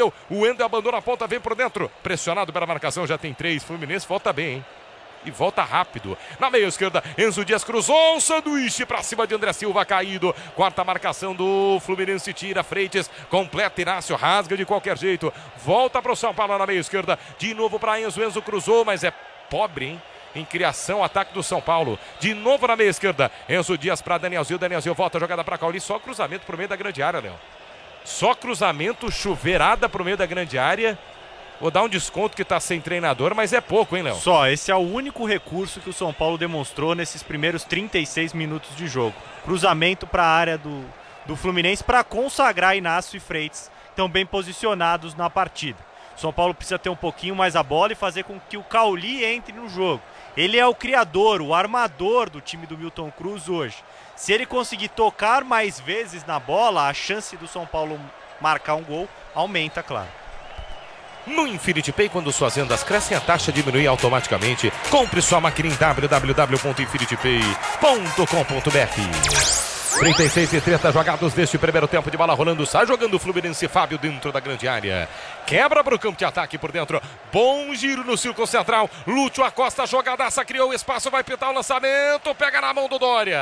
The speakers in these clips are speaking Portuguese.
o Wendel abandona a ponta, vem por dentro, pressionado pela marcação, já tem 3, Fluminense volta bem, hein? E volta rápido. Na meia esquerda, Enzo Dias cruzou, sanduíche pra cima de André Silva, caído. Quarta marcação do Fluminense, tira Freitas, completa Inácio, rasga de qualquer jeito. Volta pro São Paulo na meia esquerda, de novo pra Enzo, Enzo cruzou, mas é pobre, hein? Em criação, ataque do São Paulo. De novo na meia esquerda, Enzo Dias pra Danielzinho, Danielzinho volta a jogada pra Cauli, só cruzamento pro meio da grande área, Léo. Só cruzamento, chuveirada pro meio da grande área. Vou dar um desconto que tá sem treinador, mas é pouco, hein, Léo? Só, esse é o único recurso que o São Paulo demonstrou nesses primeiros 36 minutos de jogo. Cruzamento para a área do Fluminense para consagrar Inácio e Freitas, que estão bem posicionados na partida. O São Paulo precisa ter um pouquinho mais a bola e fazer com que o Cauli entre no jogo. Ele é o criador, o armador do time do Milton Cruz hoje. Se ele conseguir tocar mais vezes na bola, a chance do São Paulo marcar um gol aumenta, claro. No Infinity Pay, quando suas vendas crescem, a taxa diminui automaticamente. Compre sua máquina em www.infinitypay.com.br. 36 e 30 jogados deste primeiro tempo, de bola rolando, sai jogando o Fluminense, Fábio dentro da grande área. Quebra para o campo de ataque por dentro. Bom giro no círculo central. Lúcio Acosta, jogadaça, criou o espaço, vai pintar o lançamento, pega na mão do Dória.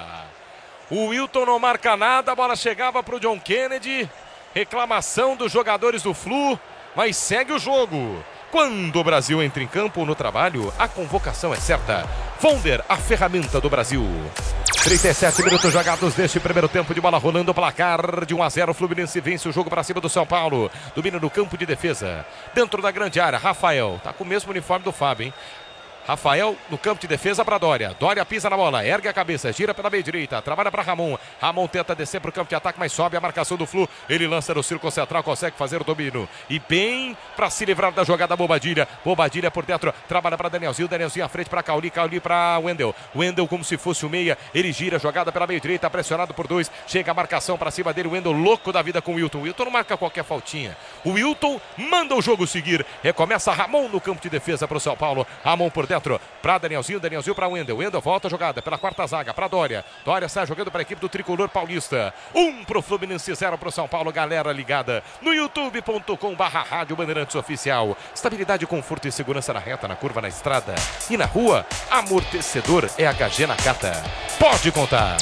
O Wilton não marca nada, a bola chegava para o John Kennedy. Reclamação dos jogadores do Flu. Mas segue o jogo. Quando o Brasil entra em campo no trabalho, a convocação é certa. Vonder, a ferramenta do Brasil. 37 minutos jogados neste primeiro tempo, de bola rolando, placar de 1-0. Fluminense vence o jogo para cima do São Paulo. Domina no campo de defesa. Dentro da grande área, Rafael. Tá com o mesmo uniforme do Fábio, hein? Rafael no campo de defesa para Dória. Dória pisa na bola, ergue a cabeça, gira pela meia direita, trabalha para Ramon. Ramon tenta descer para o campo de ataque, mas sobe a marcação do Flu. Ele lança no círculo central, consegue fazer o domínio. E bem para se livrar da jogada, Bobadilha. Bobadilha por dentro, trabalha para Danielzinho. Danielzinho à frente para Cauli, Cauli para Wendel. Wendel como se fosse o meia, ele gira, jogada pela meia direita, pressionado por 2. Chega a marcação para cima dele, Wendel louco da vida com o Wilton. O Wilton não marca qualquer faltinha. O Wilton manda o jogo seguir. Recomeça Ramon no campo de defesa para o São Paulo. Ramon por dentro para Danielzinho, Danielzinho para Wendel. Wendel volta a jogada pela quarta zaga para Dória. Dória sai jogando para a equipe do Tricolor Paulista. 1 pro Fluminense, 0 pro São Paulo. Galera ligada no youtube.com/Rádio Bandeirantes Oficial. Estabilidade, conforto e segurança na reta, na curva, na estrada e na rua. Amortecedor é HG Nakata. Pode contar.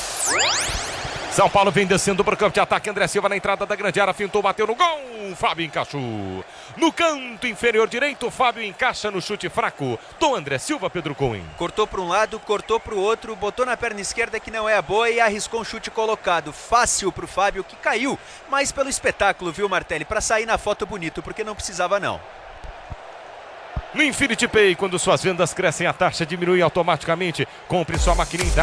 São Paulo vem descendo para o campo de ataque. André Silva na entrada da grande área, fintou, bateu no gol. Fábio encaixou. No canto inferior direito, Fábio encaixa no chute fraco do André Silva, Pedro Cohen. Cortou para um lado, cortou para o outro, botou na perna esquerda que não é a boa e arriscou um chute colocado. Fácil para o Fábio, que caiu, mas pelo espetáculo, viu, Martelli? Para sair na foto bonito, porque não precisava não. No Infinity Pay, quando suas vendas crescem, a taxa diminui automaticamente. Compre sua máquina em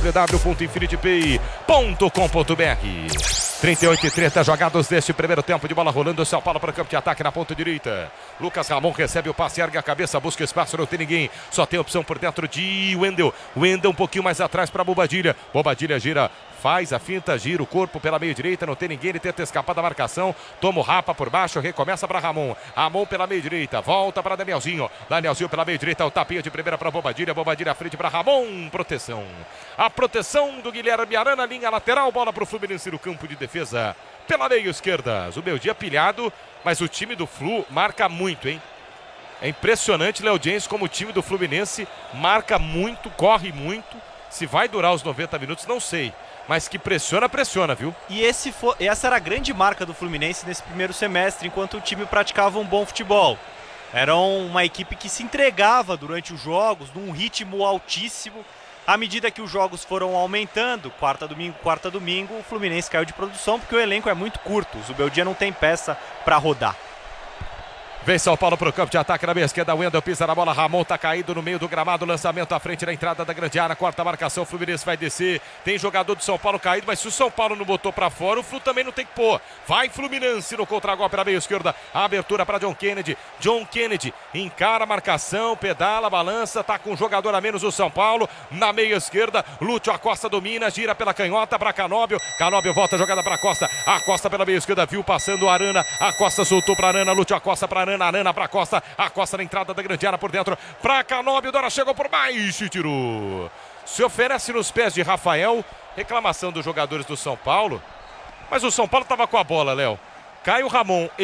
www.infinitypay.com.br. 38 e 30 jogados deste primeiro tempo, de bola rolando, São Paulo para o campo de ataque na ponta direita. Lucas Ramon recebe o passe, ergue a cabeça, busca espaço, não tem ninguém. Só tem opção por dentro de Wendel. Wendel um pouquinho mais atrás para Bobadilha. Bobadilha gira, faz a finta, gira o corpo pela meia direita, não tem ninguém, ele tenta escapar da marcação. Toma o rapa por baixo, recomeça para Ramon. Ramon pela meia direita, volta para Danielzinho. Danielzinho pela meia direita, o tapinha de primeira para Bobadilha. Bobadilha à frente para Ramon, proteção. A proteção do Guilherme Arana, linha lateral, bola para o Fluminense no campo de defesa. Pela meia esquerda, Zubeldia pilhado, mas o time do Flu marca muito, hein? É impressionante, Léo James, como o time do Fluminense marca muito, corre muito. Se vai durar os 90 minutos, não sei. Mas que pressiona, pressiona, viu? E essa era a grande marca do Fluminense nesse primeiro semestre, enquanto o time praticava um bom futebol. Era uma equipe que se entregava durante os jogos, num ritmo altíssimo. À medida que os jogos foram aumentando, quarta, domingo, o Fluminense caiu de produção porque o elenco é muito curto. O Zubeldia não tem peça para rodar. Vem São Paulo para o campo de ataque na meia esquerda. Wendel pisa na bola. Ramon tá caído no meio do gramado. Lançamento à frente na entrada da grande área. Quarta marcação. O Fluminense vai descer. Tem jogador do São Paulo caído, mas se o São Paulo não botou para fora, o Flu também não tem que pôr. Vai Fluminense no contra-golpe na meia esquerda. A abertura para John Kennedy. John Kennedy encara a marcação, pedala, balança. Tá com um jogador a menos o São Paulo. Na meia esquerda, Lúcio Acosta domina, gira pela canhota para Canóbio. Canóbio volta a jogada para Costa. A Costa pela meia esquerda, viu passando o Arana. A Costa soltou para Arana. Lúcio Acosta para Arana. Arana para Costa, a Costa na entrada da grande área por dentro, para Canóbio, Dora chegou por baixo e tirou. Se oferece nos pés de Rafael, reclamação dos jogadores do São Paulo, mas o São Paulo estava com a bola, Léo. Cai o Ramon.